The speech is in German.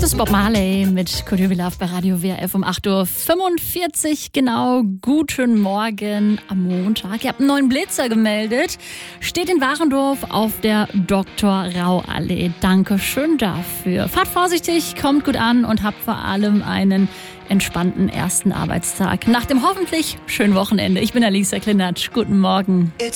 Das ist Bob Marley mit Could You Be Loved bei Radio WRF um 8.45 Uhr. Genau, guten Morgen am Montag. Ihr habt einen neuen Blitzer gemeldet. Steht in Warendorf auf der Dr.-Rau-Allee. Dankeschön dafür. Fahrt vorsichtig, kommt gut an und habt vor allem einen entspannten ersten Arbeitstag. Nach dem hoffentlich schönen Wochenende. Ich bin Alisa Klinatsch. Guten Morgen.